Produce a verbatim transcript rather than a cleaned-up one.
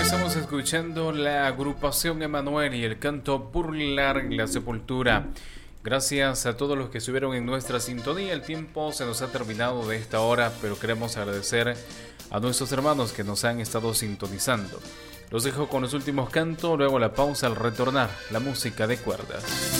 Estamos escuchando la agrupación Emanuel y el canto Burlar en la Sepultura. Gracias a todos los que estuvieron en nuestra sintonía. El tiempo se nos ha terminado de esta hora, pero queremos agradecer a nuestros hermanos que nos han estado sintonizando. Los dejo con los últimos cantos, luego la pausa al retornar, la música de cuerdas.